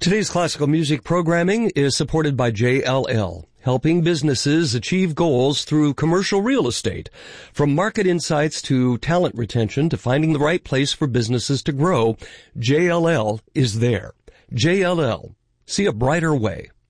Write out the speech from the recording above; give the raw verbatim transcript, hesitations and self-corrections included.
Today's classical music programming is supported by J L L, helping businesses achieve goals through commercial real estate. From market insights to talent retention to finding the right place for businesses to grow, J L L is there. J L L. See a brighter way.